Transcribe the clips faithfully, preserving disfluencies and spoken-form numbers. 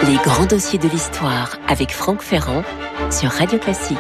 Les grands dossiers de l'histoire avec Franck Ferrand sur Radio Classique.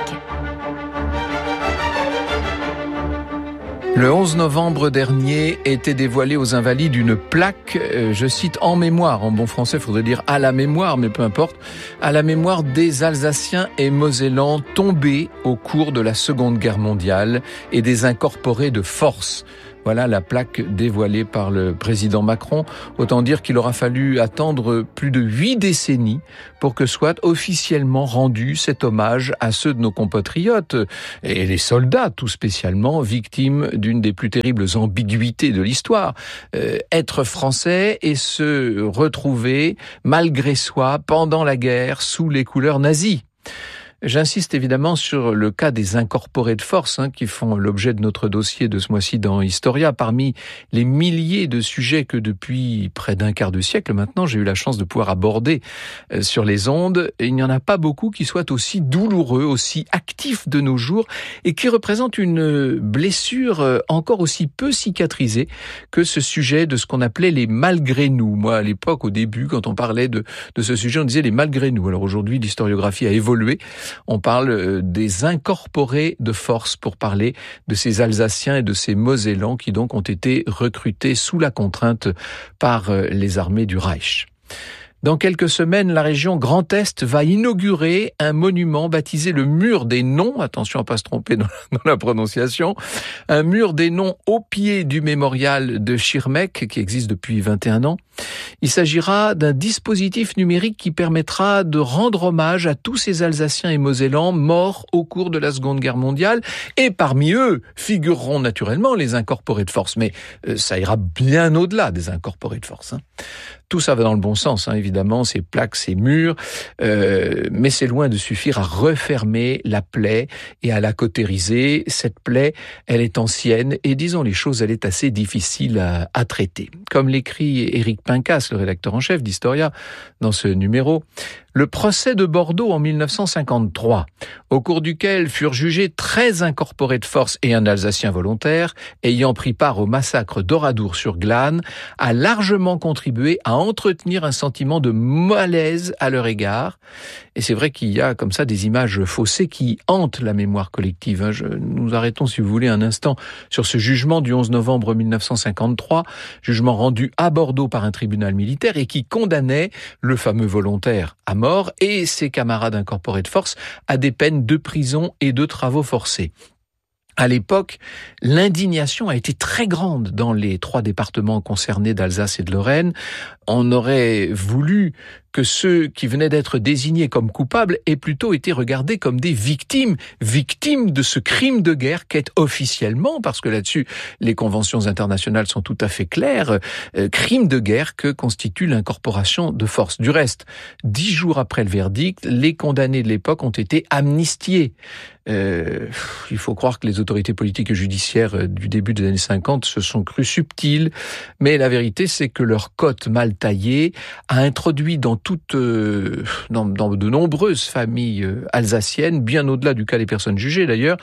Le onze novembre dernier était dévoilée aux Invalides une plaque, euh, je cite, en mémoire. En bon français, il faudrait dire à la mémoire, mais peu importe. À la mémoire des Alsaciens et Mosellans tombés au cours de la Seconde Guerre mondiale et des incorporés de force. Voilà la plaque dévoilée par le président Macron. Autant dire qu'il aura fallu attendre plus de huit décennies pour que soit officiellement rendu cet hommage à ceux de nos compatriotes et les soldats, tout spécialement, victimes d'une des plus terribles ambiguïtés de l'histoire. Euh, être français et se retrouver, malgré soi, pendant la guerre, sous les couleurs nazies. J'insiste évidemment sur le cas des incorporés de force hein, qui font l'objet de notre dossier de ce mois-ci dans Historia. Parmi les milliers de sujets que depuis près d'un quart de siècle maintenant, j'ai eu la chance de pouvoir aborder euh, sur les ondes, il n'y en a pas beaucoup qui soient aussi douloureux, aussi actifs de nos jours et qui représentent une blessure encore aussi peu cicatrisée que ce sujet de ce qu'on appelait les malgré nous. Moi, à l'époque, au début, quand on parlait de, de ce sujet, on disait les malgré nous. Alors aujourd'hui, l'historiographie a évolué. On parle des incorporés de force pour parler de ces Alsaciens et de ces Mosellans qui donc ont été recrutés sous la contrainte par les armées du Reich. Dans quelques semaines, la région Grand Est va inaugurer un monument baptisé le Mur des Noms, attention à pas se tromper dans la prononciation, un mur des noms au pied du mémorial de Schirmeck qui existe depuis vingt et un ans. Il s'agira d'un dispositif numérique qui permettra de rendre hommage à tous ces Alsaciens et Mosellans morts au cours de la Seconde Guerre mondiale et parmi eux figureront naturellement les incorporés de force, mais euh, ça ira bien au-delà des incorporés de force. Hein. Tout ça va dans le bon sens, hein, évidemment, ces plaques, ces murs, euh, mais c'est loin de suffire à refermer la plaie et à la cautériser. Cette plaie, elle est ancienne et disons les choses, elle est assez difficile à, à traiter. Comme l'écrit Éric Pincas, le rédacteur en chef d'Historia, dans ce numéro, le procès de Bordeaux en mille neuf cent cinquante-trois, au cours duquel furent jugés treize incorporés de force et un Alsacien volontaire ayant pris part au massacre d'Oradour-sur-Glane, a largement contribué à entretenir un sentiment de malaise à leur égard. Et c'est vrai qu'il y a comme ça des images faussées qui hantent la mémoire collective. Je, nous arrêtons, si vous voulez, un instant sur ce jugement du onze novembre mille neuf cent cinquante-trois, jugement rendu à Bordeaux par un tribunal militaire et qui condamnait le fameux volontaire à mort et ses camarades incorporés de force à des peines de prison et de travaux forcés. À l'époque, l'indignation a été très grande dans les trois départements concernés d'Alsace et de Lorraine. On aurait voulu que ceux qui venaient d'être désignés comme coupables aient plutôt été regardés comme des victimes, victimes de ce crime de guerre qu'est officiellement, parce que là-dessus, les conventions internationales sont tout à fait claires, euh, crime de guerre que constitue l'incorporation de force. Du reste, dix jours après le verdict, les condamnés de l'époque ont été amnistiés. Euh, il faut croire que les autorités politiques et judiciaires du début des années cinquante se sont crues subtiles, mais la vérité c'est que leur cote mal taillée a introduit dans toutes, euh, dans, dans de nombreuses familles euh, alsaciennes, bien au-delà du cas des personnes jugées d'ailleurs,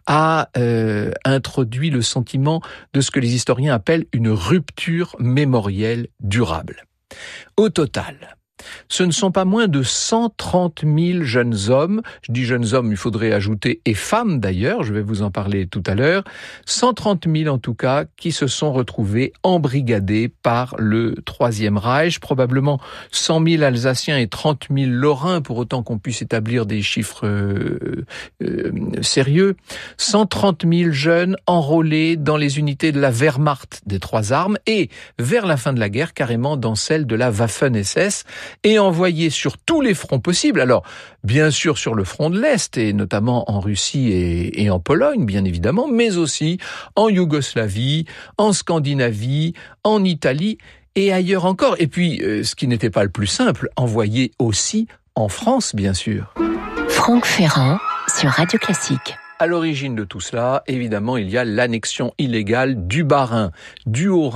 a euh, introduit le sentiment de ce que les historiens appellent une rupture mémorielle durable. Au total, ce ne sont pas moins de cent trente mille jeunes hommes, je dis jeunes hommes, il faudrait ajouter et femmes d'ailleurs, je vais vous en parler tout à l'heure, cent trente mille en tout cas, qui se sont retrouvés embrigadés par le Troisième Reich, probablement cent mille Alsaciens et trente mille Lorrains, pour autant qu'on puisse établir des chiffres euh, euh, sérieux, cent trente mille jeunes enrôlés dans les unités de la Wehrmacht des trois armes et, vers la fin de la guerre, carrément dans celle de la Waffen-S S, et envoyés sur tous les fronts possibles. Alors, bien sûr sur le front de l'Est, et notamment en Russie et, et en Pologne, bien évidemment, mais aussi en Yougoslavie, en Scandinavie, en Italie et ailleurs encore. Et puis, euh, ce qui n'était pas le plus simple, envoyés aussi en France, bien sûr. Franck Ferrand sur Radio Classique. À l'origine de tout cela, évidemment, il y a l'annexion illégale du Bas-Rhin, du Haut-Rhin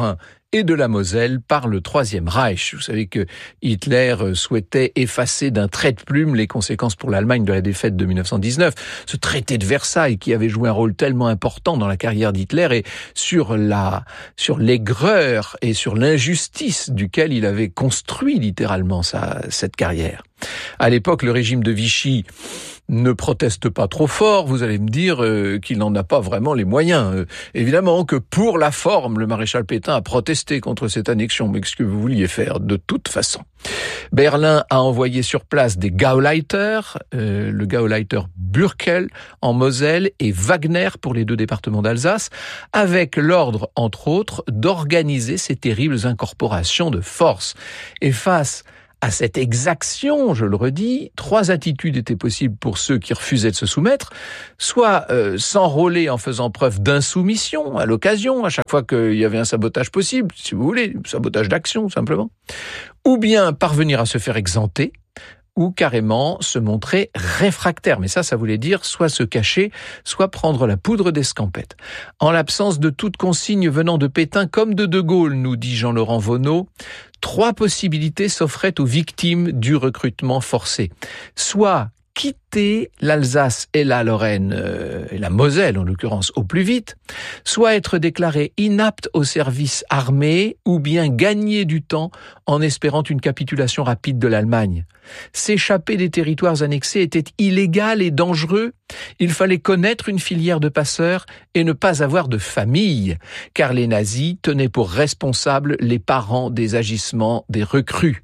et de la Moselle par le Troisième Reich. Vous savez que Hitler souhaitait effacer d'un trait de plume les conséquences pour l'Allemagne de la défaite de mille neuf cent dix-neuf. Ce traité de Versailles qui avait joué un rôle tellement important dans la carrière d'Hitler et sur la, sur l'aigreur et sur l'injustice duquel il avait construit littéralement sa, cette carrière. À l'époque, le régime de Vichy ne proteste pas trop fort, vous allez me dire euh, qu'il n'en a pas vraiment les moyens. Euh, évidemment que pour la forme, le maréchal Pétain a protesté contre cette annexion, mais qu'est-ce que vous vouliez faire de toute façon? Berlin a envoyé sur place des Gauleiter, euh, le Gauleiter Bürkel en Moselle et Wagner pour les deux départements d'Alsace, avec l'ordre, entre autres, d'organiser ces terribles incorporations de force. Et face à cette exaction, je le redis, trois attitudes étaient possibles pour ceux qui refusaient de se soumettre, soit euh, s'enrôler en faisant preuve d'insoumission à l'occasion, à chaque fois qu'il y avait un sabotage possible, si vous voulez, sabotage d'action simplement, ou bien parvenir à se faire exempter, ou carrément se montrer réfractaire. Mais ça, ça voulait dire soit se cacher, soit prendre la poudre d'escampette. En l'absence de toute consigne venant de Pétain comme de De Gaulle, nous dit Jean-Laurent Vonneau, trois possibilités s'offraient aux victimes du recrutement forcé. Soit quitter l'Alsace et la Lorraine, euh, et la Moselle en l'occurrence, au plus vite, soit être déclaré inapte au service armé, ou bien gagner du temps en espérant une capitulation rapide de l'Allemagne. S'échapper des territoires annexés était illégal et dangereux. Il fallait connaître une filière de passeurs et ne pas avoir de famille, car les nazis tenaient pour responsables les parents des agissements des recrues.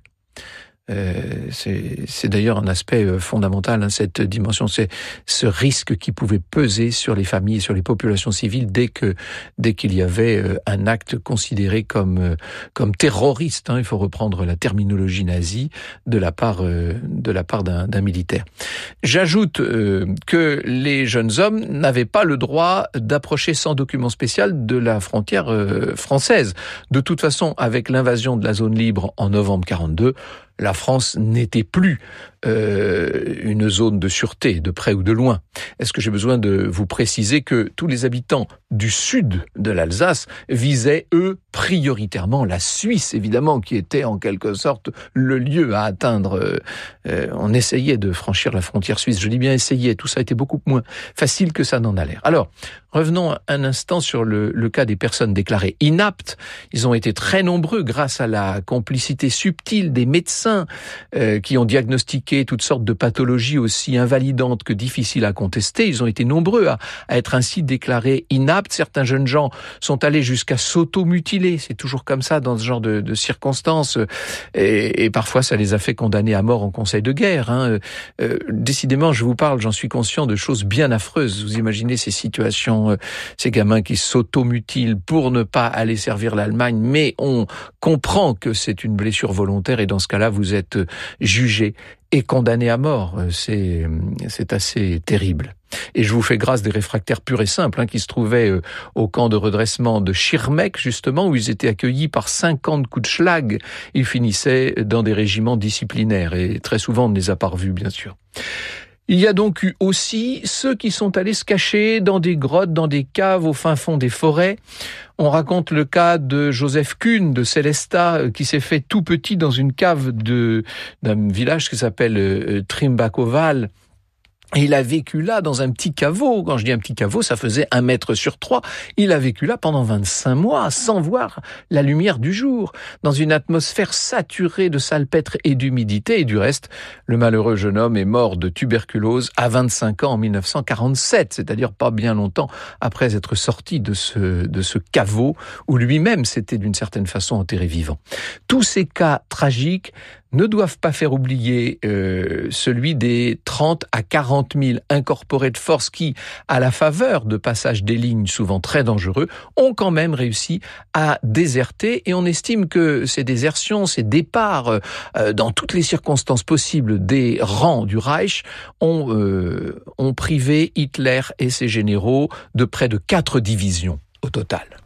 Euh, c'est, c'est d'ailleurs un aspect euh, fondamental, hein, cette dimension, c'est ce risque qui pouvait peser sur les familles et sur les populations civiles dès que dès qu'il y avait euh, un acte considéré comme euh, comme terroriste. Hein, il faut reprendre la terminologie nazie de la part euh, de la part d'un, d'un militaire. J'ajoute euh, que les jeunes hommes n'avaient pas le droit d'approcher sans document spécial de la frontière euh, française. De toute façon, avec l'invasion de la zone libre en novembre quarante-deux, la France n'était plus euh, une zone de sûreté, de près ou de loin. Est-ce que j'ai besoin de vous préciser que tous les habitants du sud de l'Alsace visaient, eux, prioritairement la Suisse, évidemment, qui était en quelque sorte le lieu à atteindre. Euh, on essayait de franchir la frontière suisse. Je dis bien essayer, tout ça était beaucoup moins facile que ça n'en a l'air. Alors, revenons un instant sur le, le cas des personnes déclarées inaptes. Ils ont été très nombreux grâce à la complicité subtile des médecins euh, qui ont diagnostiqué toutes sortes de pathologies aussi invalidantes que difficiles à contester. Ils ont été nombreux à, à être ainsi déclarés inaptes. Certains jeunes gens sont allés jusqu'à s'automutiler. C'est toujours comme ça dans ce genre de, de circonstances. Et, et parfois, ça les a fait condamner à mort en conseil de guerre. Hein. Euh, décidément, je vous parle, j'en suis conscient, de choses bien affreuses. Vous imaginez ces situations, euh, ces gamins qui s'automutilent pour ne pas aller servir l'Allemagne, mais on comprend que c'est une blessure volontaire et dans ce cas-là, vous êtes jugé et condamné à mort. C'est, c'est assez terrible. Et je vous fais grâce des réfractaires purs et simples hein, qui se trouvaient euh, au camp de redressement de Schirmeck, justement, où ils étaient accueillis par cinquante coups de schlag. Ils finissaient dans des régiments disciplinaires et très souvent on ne les a pas revus, bien sûr. Il y a donc eu aussi ceux qui sont allés se cacher dans des grottes, dans des caves au fin fond des forêts. On raconte le cas de Joseph Kuhn de Sélestat qui s'est fait tout petit dans une cave de, d'un village qui s'appelle euh, Trimbakoval. Et il a vécu là dans un petit caveau. Quand je dis un petit caveau, ça faisait un mètre sur trois. Il a vécu là pendant vingt-cinq mois sans voir la lumière du jour, dans une atmosphère saturée de salpêtre et d'humidité. Et du reste, le malheureux jeune homme est mort de tuberculose à vingt-cinq ans en mille neuf cent quarante-sept, c'est-à-dire pas bien longtemps après être sorti de ce, de ce caveau où lui-même s'était d'une certaine façon enterré vivant. Tous ces cas tragiques ne doivent pas faire oublier euh, celui des trente à quarante mille incorporés de force qui, à la faveur de passages des lignes souvent très dangereux, ont quand même réussi à déserter. Et on estime que ces désertions, ces départs, euh, dans toutes les circonstances possibles des rangs du Reich, ont, euh, ont privé Hitler et ses généraux de près de quatre divisions au total.